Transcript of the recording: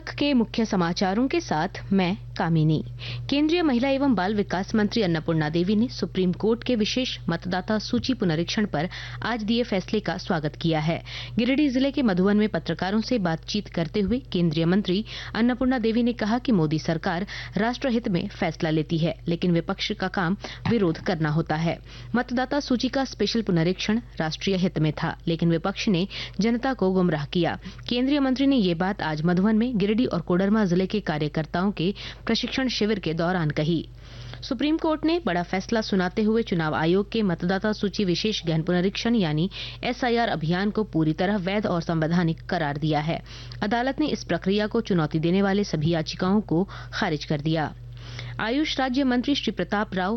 तक के मुख्य समाचारों के साथ मैं कामिनी। केंद्रीय महिला एवं बाल विकास मंत्री अन्नपूर्णा देवी ने सुप्रीम कोर्ट के विशेष मतदाता सूची पुनरीक्षण पर आज दिए फैसले का स्वागत किया है। गिरिडीह जिले के मधुवन में पत्रकारों से बातचीत करते हुए केंद्रीय मंत्री अन्नपूर्णा देवी ने कहा कि मोदी सरकार राष्ट्रहित में फैसला लेती है, लेकिन विपक्ष का काम विरोध करना होता है। मतदाता सूची का स्पेशल पुनरीक्षण राष्ट्रीय हित में था, लेकिन विपक्ष ने जनता को गुमराह किया। केंद्रीय मंत्री ने ये बात आज मधुवन में गिरिडीह और कोडरमा जिले के कार्यकर्ताओं के प्रशिक्षण शिविर के दौरान कही। सुप्रीम कोर्ट ने बड़ा फैसला सुनाते हुए चुनाव आयोग के मतदाता सूची विशेष गहन पुनरीक्षण यानी SIR अभियान को पूरी तरह वैध और संवैधानिक करार दिया है। अदालत ने इस प्रक्रिया को चुनौती देने वाले सभी याचिकाओं को खारिज कर दिया। आयुष राज्य मंत्री श्री प्रताप राव